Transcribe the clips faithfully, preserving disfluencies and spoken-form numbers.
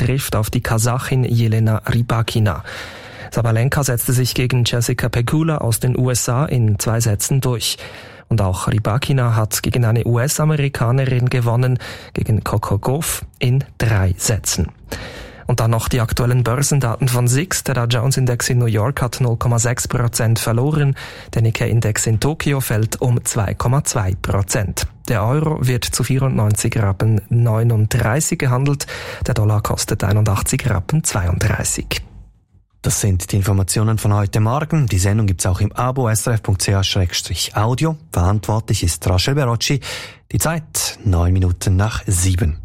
trifft auf die Kasachin Jelena Rybakina. Sabalenka setzte sich gegen Jessica Pegula aus den U S A in zwei Sätzen durch. Und auch Rybakina hat gegen eine U S-Amerikanerin gewonnen, gegen Coco Gauff in drei Sätzen. Und dann noch die aktuellen Börsendaten von S I X. Der Dow Jones Index in New York hat null Komma sechs Prozent verloren. Der Nikkei Index in Tokio fällt um zwei Komma zwei Prozent. Der Euro wird zu vierundneunzig Rappen neununddreißig gehandelt. Der Dollar kostet einundachtzig Rappen zweiunddreißig. Das sind die Informationen von heute Morgen. Die Sendung gibt's auch im Abo S R F Punkt C H Audio. Verantwortlich ist Rachel Berocci. Die Zeit neun Minuten nach sieben.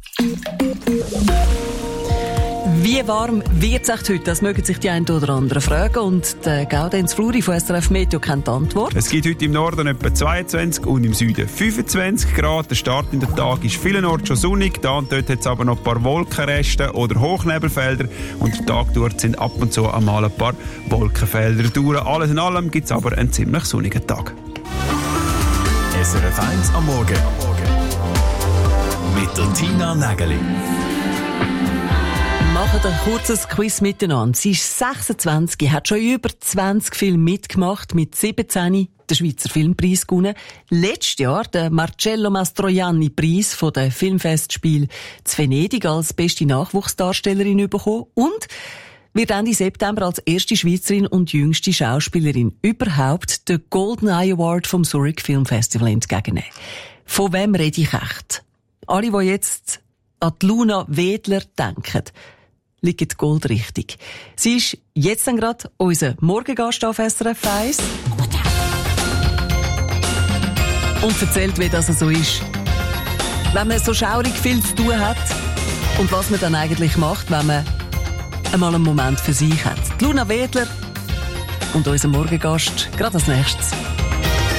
Wie warm wird es heute? Das mögen sich die einen oder anderen fragen. Und der Gaudenz Fluri von S R F Meteo kennt die Antwort. Es gibt heute im Norden etwa zweiundzwanzig und im Süden fünfundzwanzig Grad. Der Start in den Tag ist vielenorts schon sonnig. Da und dort hat es aber noch ein paar Wolkenreste oder Hochnebelfelder. Und der Tag durch sind ab und zu einmal ein paar Wolkenfelder durch. Alles in allem gibt es aber einen ziemlich sonnigen Tag. S R F eins am Morgen. Mit der Tina Nägeli. Wir machen ein kurzes Quiz miteinander. Sie ist sechsundzwanzig, hat schon über zwanzig Filme mitgemacht, mit siebzehn den Schweizer Filmpreis gewonnen. Letztes Jahr den Marcello Mastroianni-Preis von den Filmfestspielen zu Venedig als beste Nachwuchsdarstellerin bekommen und wird Ende September als erste Schweizerin und jüngste Schauspielerin überhaupt den Golden Eye Award vom Zurich Film Festival entgegennehmen. Von wem rede ich echt? Alle, die jetzt an die Luna Wedler denken, liegen Gold richtig. Sie ist jetzt dann gerade unser Morgengast auf S R F eins und erzählt, wie das so ist, wenn man so schaurig viel zu tun hat und was man dann eigentlich macht, wenn man einmal einen Moment für sich hat. Die Luna Wedler und unser Morgengast gerade als nächstes.